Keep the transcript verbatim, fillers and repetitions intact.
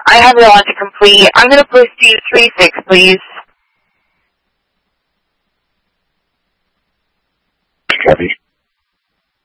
I have your logic complete. I'm going to post you three six, please. Copy.